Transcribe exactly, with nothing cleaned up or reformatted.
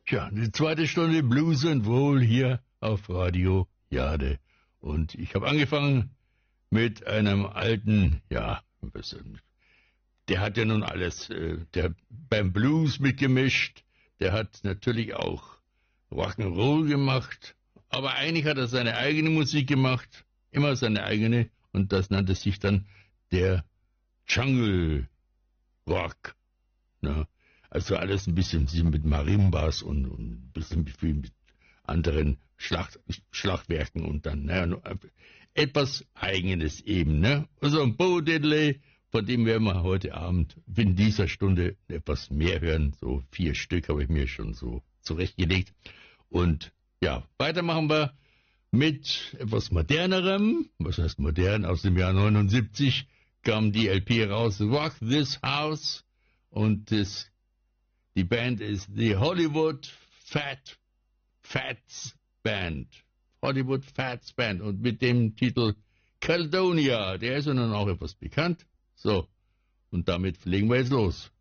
Tja, die zweite Stunde Blues and Wohl hier auf Radio Jade. Und ich habe angefangen mit einem alten, ja, der hat ja nun alles, der hat beim Blues mitgemischt, der hat natürlich auch Rock'n'Roll gemacht, aber eigentlich hat er seine eigene Musik gemacht, immer seine eigene, und das nannte sich dann der Jungle Rock. Ne? Also alles ein bisschen, bisschen mit Marimbas und, und ein bisschen mit anderen Schlacht, Schlagwerken und dann, naja, etwas Eigenes eben, ne? Also ein Bo Diddley, von dem werden wir heute Abend in dieser Stunde etwas mehr hören. So vier Stück habe ich mir schon so zurechtgelegt. Und ja, weitermachen wir mit etwas modernerem. Was heißt modern? Aus dem Jahr neunundsiebzig kam die L P raus, Rock This House. Und das, die Band ist die Hollywood Fat Fats Band. Hollywood Fats Band. Und mit dem Titel Caledonia, der ist ja nun auch etwas bekannt. So, und damit legen wir jetzt los.